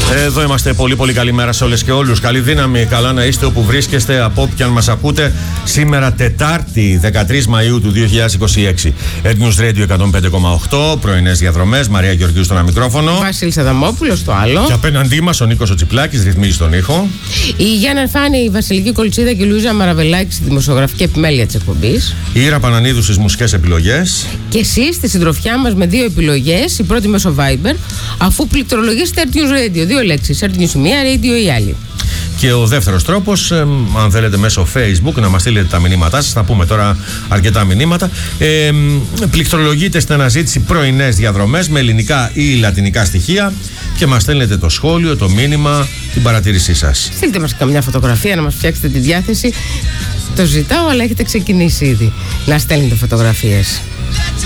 Εδώ είμαστε. Πολύ πολύ καλημέρα σε όλες και όλους. Καλή δύναμη, καλά να είστε όπου βρίσκεστε, από όποιαν μας ακούτε. Σήμερα Τετάρτη 13 Μαΐου του 2026. News Radio 105,8. Πρωινές διαδρομές. Μαρία Γεωργίου στο ένα μικρόφωνο. Βασίλης Αδαμόπουλος στο άλλο. Και απέναντί μας ο Νίκος ο Τσιπλάκης ρυθμίζει τον ήχο. Η Γιάννα Αρφάνη, η Βασιλική Κολτσίδα και η Λουίζα Μαραβελάκη στη δημοσιογραφική επιμέλεια της εκπομπής. Η Ήρα Πανανίδου στις μουσικές επιλογές. Και εσείς στη συντροφιά μας με δύο επιλογές. Η πρώτη μέσω Viber, αφού πληκτρολογήσετε News Radio. Δύο λέξεις. News η μία, Radio η άλλη. Και ο δεύτερος τρόπος, αν θέλετε μέσω Facebook να μας στείλετε τα μηνύματά σας, θα πούμε τώρα αρκετά μηνύματα. Πληκτρολογείτε στην αναζήτηση πρωινές διαδρομές με ελληνικά ή λατινικά στοιχεία και μας στέλνετε το σχόλιο, το μήνυμα, την παρατήρησή σας. Στείλτε μας καμιά φωτογραφία να μας φτιάξετε τη διάθεση. Το ζητάω, αλλά έχετε ξεκινήσει ήδη να στέλνετε φωτογραφίες.